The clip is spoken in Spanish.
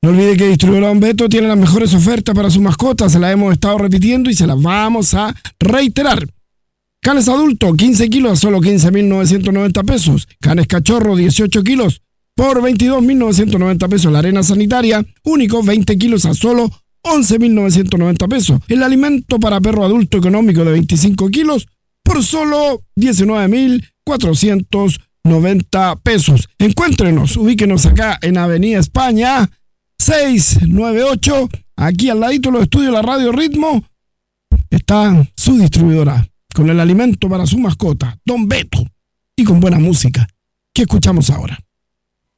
No olvide que Distribuidora Don Beto tiene las mejores ofertas para sus mascotas. Se las hemos estado repitiendo y se las vamos a reiterar. Canes adulto, 15 kilos a solo 15.990 pesos. Canes cachorro, 18 kilos por 22.990 pesos. La arena sanitaria, único, 20 kilos a solo 11.990 pesos. El alimento para perro adulto económico de 25 kilos por solo 19.490 pesos. Encuéntrenos, ubíquenos acá en Avenida España 698, aquí al ladito de los estudios de la Radio Ritmo, está su distribuidora con el alimento para su mascota, Don Beto, y con buena música. ¿Qué escuchamos ahora?